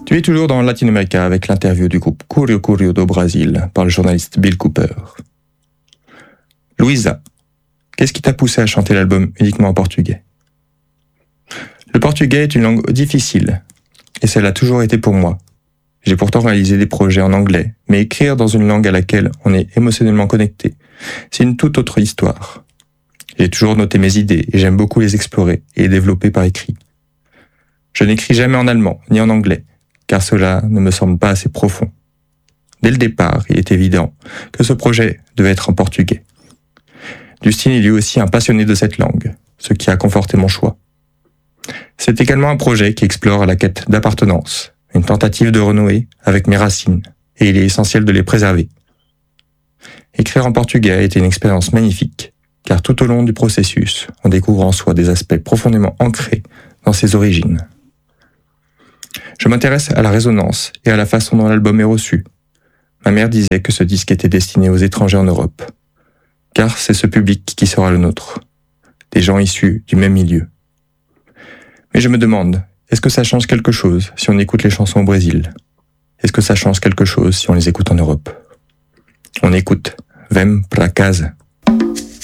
Tu es toujours dans Latino-América avec l'interview du groupe Curio Curio do Brasil par le journaliste Bill Cooper. Louisa, qu'est-ce qui t'a poussé à chanter l'album uniquement en portugais? Le portugais est une langue difficile, et ça l'a toujours été pour moi. J'ai pourtant réalisé des projets en anglais, mais écrire dans une langue à laquelle on est émotionnellement connecté, c'est une toute autre histoire. J'ai toujours noté mes idées et j'aime beaucoup les explorer et les développer par écrit. Je n'écris jamais en allemand ni en anglais, car cela ne me semble pas assez profond. Dès le départ, il est évident que ce projet devait être en portugais. Dustin est lui aussi un passionné de cette langue, ce qui a conforté mon choix. C'est également un projet qui explore la quête d'appartenance, une tentative de renouer avec mes racines, et il est essentiel de les préserver. Écrire en portugais a été une expérience magnifique, car tout au long du processus, on découvre en soi des aspects profondément ancrés dans ses origines. Je m'intéresse à la résonance et à la façon dont l'album est reçu. Ma mère disait que ce disque était destiné aux étrangers en Europe, car c'est ce public qui sera le nôtre, des gens issus du même milieu. Mais je me demande, est-ce que ça change quelque chose si on écoute les chansons au Brésil? Est-ce que ça change quelque chose si on les écoute en Europe? On écoute Vem pra casa.